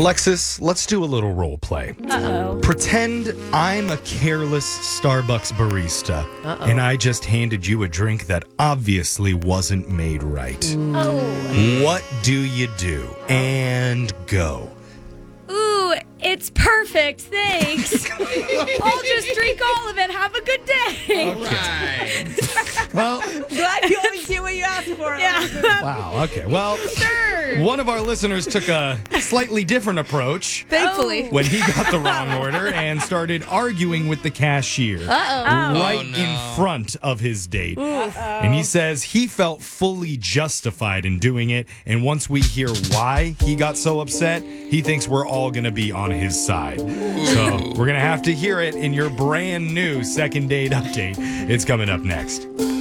Alexis, let's do a little role play. Uh-oh. Pretend I'm a careless Starbucks barista, and I just handed you a drink that obviously wasn't made right. Oh. What do you do? And go. Ooh, it's perfect. Thanks. I'll just drink all of it. Have a good day. Well, Glad you always get what you asked for. Yeah. wow, okay. Well, Sure. one of our listeners took a slightly different approach Thankfully. when he got the wrong order and started arguing with the cashier right in front of his date. And he says he felt fully justified in doing it. And once we hear why he got so upset, he thinks we're all going to be on his side. So we're going to have to hear it in your brand new second date update. It's coming up next.